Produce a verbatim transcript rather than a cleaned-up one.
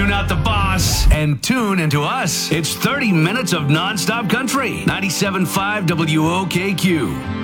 tune out the boss and tune into us. It's thirty minutes of nonstop country. ninety-seven point five W O K Q.